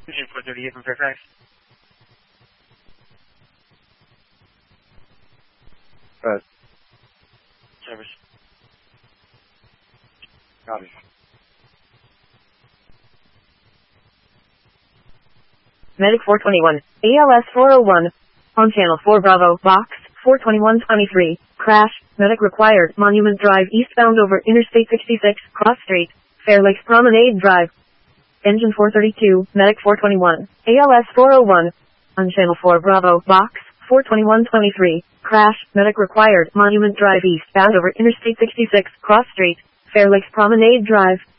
Engine 438 from Fairfax. Service. Copy. Medic 421, ALS 401, on channel 4 Bravo, box 42123, crash, medic required, Monument Drive eastbound over Interstate 66, Cross Street, Fair Lakes Promenade Drive. Engine 432, medic 421, ALS 401, on channel 4 Bravo, box 42123, crash, medic required, Monument Drive eastbound over Interstate 66, Cross Street, Fair Lakes Promenade Drive.